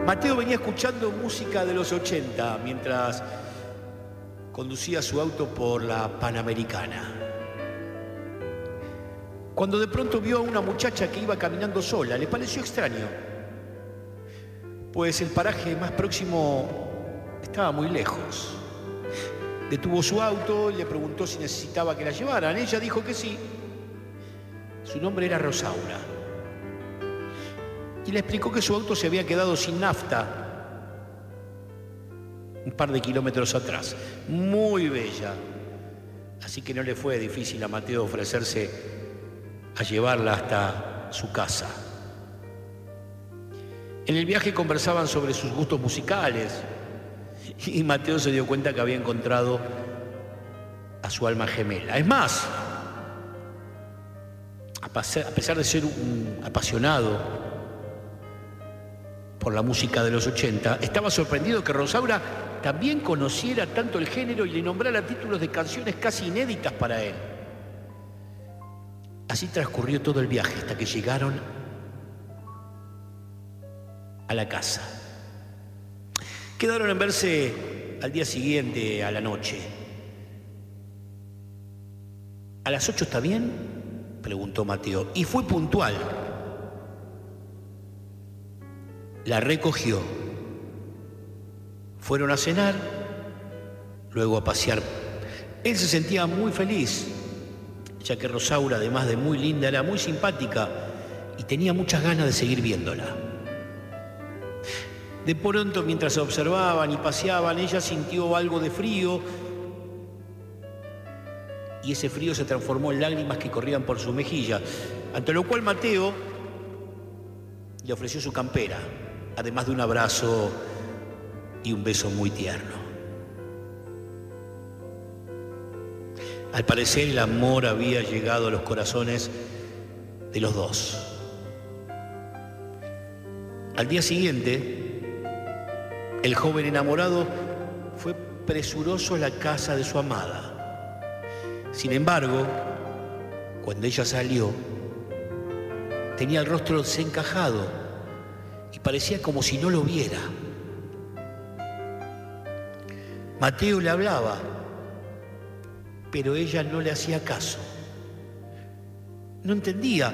Mateo venía escuchando música de los 80 mientras conducía su auto por la Panamericana. Cuando de pronto vio a una muchacha que iba caminando sola, le pareció extraño, pues el paraje más próximo estaba muy lejos. Detuvo su auto y le preguntó si necesitaba que la llevaran. Ella dijo que sí. Su nombre era Rosaura. Y le explicó que su auto se había quedado sin nafta un par de kilómetros atrás. Muy bella. Así que no le fue difícil a Mateo ofrecerse a llevarla hasta su casa. En el viaje conversaban sobre sus gustos musicales y Mateo se dio cuenta que había encontrado a su alma gemela. Es más, a pesar de ser un apasionado por la música de los 80, estaba sorprendido que Rosaura también conociera tanto el género y le nombrara títulos de canciones casi inéditas para él. Así transcurrió todo el viaje hasta que llegaron a la casa. Quedaron en verse al día siguiente, a la noche. ¿A las 8 está bien?, preguntó Mateo, y fue puntual. La recogió. Fueron a cenar, luego a pasear. Él se sentía muy feliz, ya que Rosaura, además de muy linda, era muy simpática y tenía muchas ganas de seguir viéndola. De pronto, mientras se observaban y paseaban, ella sintió algo de frío y ese frío se transformó en lágrimas que corrían por su mejilla, ante lo cual Mateo le ofreció su campera, además de un abrazo y un beso muy tierno. Al parecer, el amor había llegado a los corazones de los dos. Al día siguiente, el joven enamorado fue presuroso a la casa de su amada. Sin embargo, cuando ella salió, tenía el rostro desencajado y parecía como si no lo viera. Mateo le hablaba, pero ella no le hacía caso. No entendía.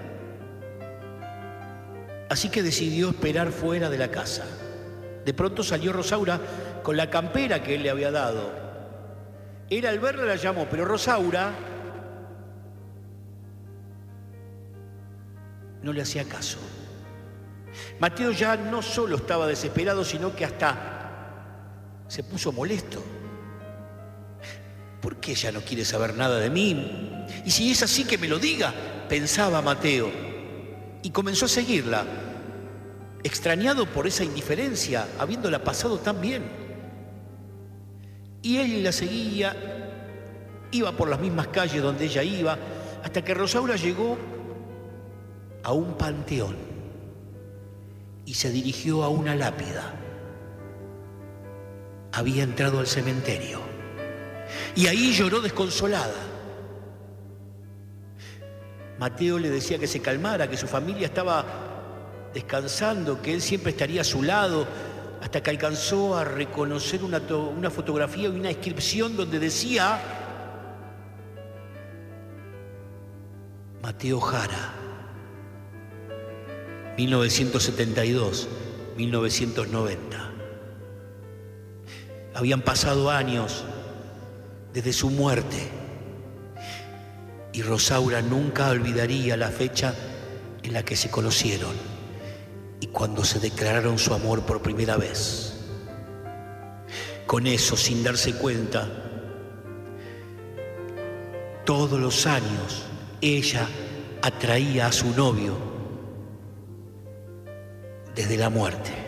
Así que decidió esperar fuera de la casa. De pronto salió Rosaura con la campera que él le había dado. Él al verla la llamó, pero Rosaura no le hacía caso. Mateo ya no solo estaba desesperado, sino que hasta se puso molesto. ¿Por qué ella no quiere saber nada de mí? Y si es así, que me lo diga, pensaba Mateo. Y comenzó a seguirla, extrañado por esa indiferencia, habiéndola pasado tan bien. Y él la seguía, iba por las mismas calles donde ella iba, hasta que Rosaura llegó a un panteón y se dirigió a una lápida. Había entrado al cementerio y ahí lloró desconsolada. Mateo le decía que se calmara, que su familia estaba descansando, que él siempre estaría a su lado, hasta que alcanzó a reconocer una fotografía y una inscripción donde decía: Mateo Jara, 1972-1990. Habían pasado años desde su muerte y Rosaura nunca olvidaría la fecha en la que se conocieron y cuando se declararon su amor por primera vez. Con eso, sin darse cuenta, todos los años ella atraía a su novio desde la muerte.